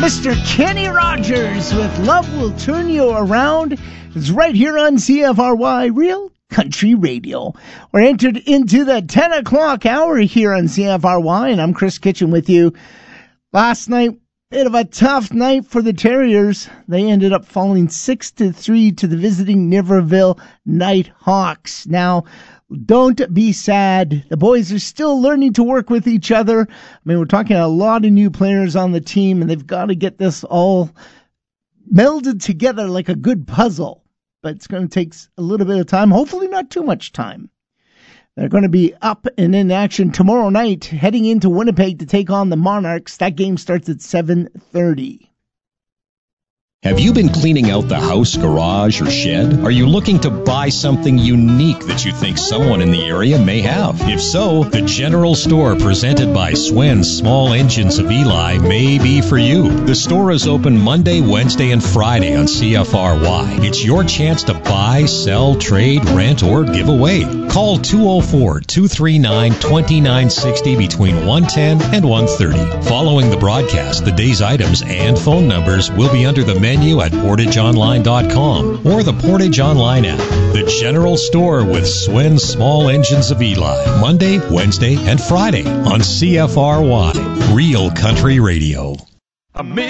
Mr. Kenny Rogers with Love Will Turn You Around. It's right here on CFRY Real Country Radio. We're entered into the 10 o'clock hour here on CFRY, and I'm Chris Kitchen with you. Last night, bit of a tough night for the Terriers. They ended up falling 6-3 to the visiting Niverville Nighthawks. Now, don't be sad. The boys are still learning to work with each other. I mean, we're talking a lot of new players on the team, and they've got to get this all melded together like a good puzzle. But it's going to take a little bit of time, hopefully not too much time. They're going to be up and in action tomorrow night, heading into Winnipeg to take on the Monarchs. That game starts at 7:30. Have you been cleaning out the house, garage, or shed? Are you looking to buy something unique that you think someone in the area may have? If so, the General Store presented by Swen's Small Engines of Eli may be for you. The store is open Monday, Wednesday, and Friday on CFRY. It's your chance to buy, sell, trade, rent, or give away. Call 204-239-2960 between 1:10 and 1:30. Following the broadcast, the day's items and phone numbers will be under the menu at PortageOnline.com or the Portage Online app. The General Store with Swen's Small Engines of Eli. Monday, Wednesday, and Friday on CFRY. Real Country Radio.